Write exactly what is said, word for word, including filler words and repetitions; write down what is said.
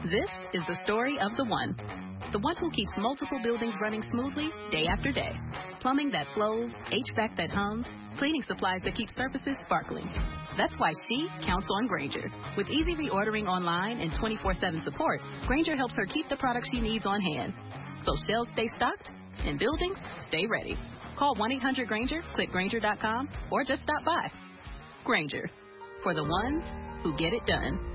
This is the story of the one. The one who keeps multiple buildings running smoothly day after day. Plumbing that flows, H V A C that hums, cleaning supplies that keep surfaces sparkling. That's why she counts on Grainger. With easy reordering online and twenty-four seven support, Grainger helps her keep the products she needs on hand. So shelves stay stocked and buildings stay ready. Call one eight hundred Grainger, click Grainger dot com, or just stop by. Grainger, for the ones who get it done.